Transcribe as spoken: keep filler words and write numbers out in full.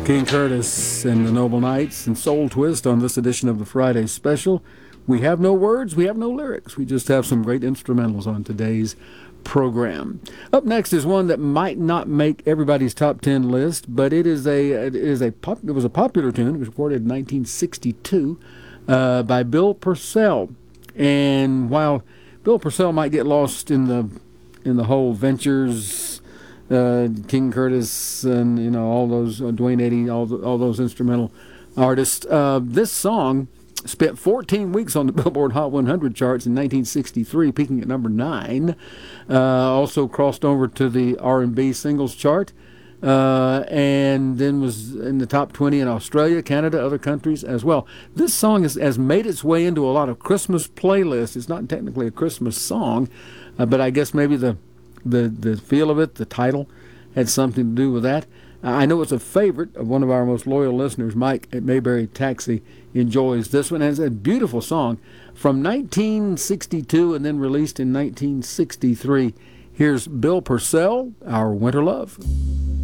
King Curtis and the Noble Knights and Soul Twist on this edition of the Friday Special. We have no words, we have no lyrics. We just have some great instrumentals on today's program. Up next is one that might not make everybody's top ten list, but it is a it is a pop, it was a popular tune. It was recorded in nineteen sixty-two uh, by Bill Purcell. And while Bill Purcell might get lost in the in the whole Ventures, uh, King Curtis, and you know all those uh, Duane Eddy, all the, all those instrumental artists, uh, this song spent fourteen weeks on the Billboard Hot one hundred charts in nineteen sixty-three, peaking at number nine. Uh, also crossed over to the R and B singles chart, uh, and then was in the top twenty in Australia, Canada, other countries as well. This song has, has made its way into a lot of Christmas playlists. It's not technically a Christmas song, uh, but I guess maybe the, the, the feel of it, the title, had something to do with that. I know it's a favorite of one of our most loyal listeners, Mike at Mayberry Taxi, enjoys this one. It's a beautiful song from nineteen sixty-two and then released in nineteen sixty-three. Here's Bill Purcell, Our Winter Love.